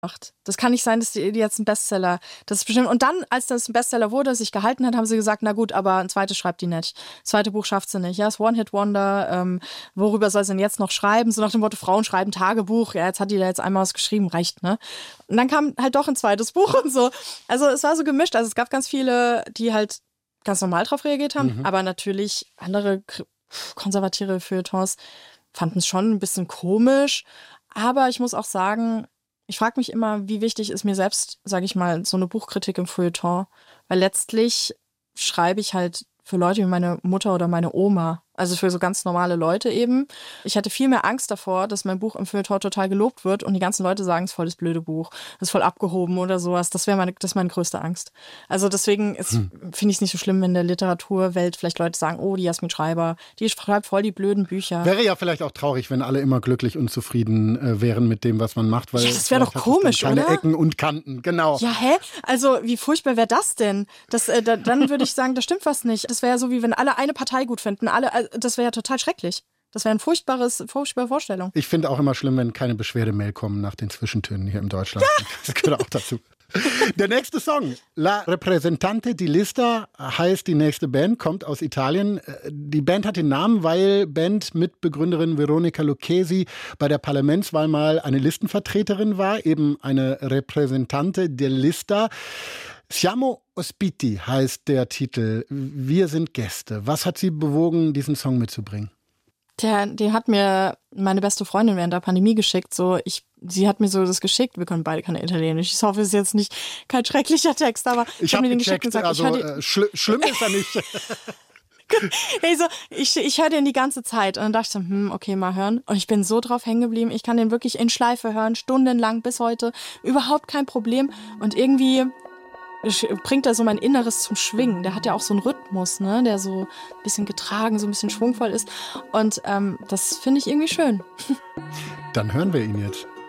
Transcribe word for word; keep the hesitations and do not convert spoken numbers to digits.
Das kann nicht sein, dass die, die jetzt ein Bestseller, das ist bestimmt. Und dann, als das ein Bestseller wurde, sich gehalten hat, haben sie gesagt, na gut, aber ein zweites schreibt die nicht. Das zweite Buch schafft sie nicht. Ja, das One-Hit-Wonder, ähm, worüber soll sie denn jetzt noch schreiben? So nach dem Motto, Frauen schreiben Tagebuch. Ja, jetzt hat die da jetzt einmal was geschrieben, reicht, ne? Und dann kam halt doch ein zweites Buch und so. Also es war so gemischt. Also es gab ganz viele, die halt ganz normal drauf reagiert haben, mhm. aber natürlich andere konservative Feuilletons fanden es schon ein bisschen komisch. Aber ich muss auch sagen, ich frage mich immer, wie wichtig ist mir selbst, sage ich mal, so eine Buchkritik im Feuilleton. Weil letztlich schreibe ich halt für Leute wie meine Mutter oder meine Oma. Also für so ganz normale Leute eben. Ich hatte viel mehr Angst davor, dass mein Buch im Feuilleton total gelobt wird und die ganzen Leute sagen, es ist voll das blöde Buch, es ist voll abgehoben oder sowas. Das wäre meine, das ist meine größte Angst. Also deswegen hm. finde ich es nicht so schlimm, wenn in der Literaturwelt vielleicht Leute sagen, oh, die Jasmin Schreiber, die schreibt voll die blöden Bücher. Wäre ja vielleicht auch traurig, wenn alle immer glücklich und zufrieden äh, wären mit dem, was man macht. Weil ja, das wäre doch komisch, keine oder? Keine Ecken und Kanten, genau. Ja, hä? Also wie furchtbar wäre das denn? Das, äh, da, dann würde ich sagen, das stimmt was nicht. Das wäre ja so, wie wenn alle eine Partei gut finden. Alle, also, das wäre ja total schrecklich. Das wäre eine furchtbares, furchtbare Vorstellung. Ich finde auch immer schlimm, wenn keine Beschwerdemail kommen nach den Zwischentönen hier in Deutschland. Ja. Das gehört auch dazu. Der nächste Song, La Representante di Lista, heißt die nächste Band, kommt aus Italien. Die Band hat den Namen, weil Bandmitbegründerin Veronica Lucchesi bei der Parlamentswahl mal eine Listenvertreterin war, eben eine Representante di Lista. Siamo ospiti heißt der Titel. Wir sind Gäste. Was hat Sie bewogen, diesen Song mitzubringen? Der, den hat mir meine beste Freundin während der Pandemie geschickt. So, ich, sie hat mir so das geschickt. Wir können beide kein Italienisch. Ich hoffe, es ist jetzt nicht kein schrecklicher Text, aber ich, ich habe hab mir den gecheckt, geschickt und gesagt, also, ich höre äh, schl- schlimm ist er nicht. Hey, so, ich ich höre den die ganze Zeit und dann dachte ich so, hm, okay, mal hören. Und ich bin so drauf hängen geblieben. Ich kann den wirklich in Schleife hören, stundenlang bis heute. Überhaupt kein Problem. Und irgendwie bringt er so mein Inneres zum Schwingen. Der hat ja auch so einen Rhythmus, ne, der so ein bisschen getragen, so ein bisschen schwungvoll ist. Und ähm, das finde ich irgendwie schön. Dann hören wir ihn jetzt.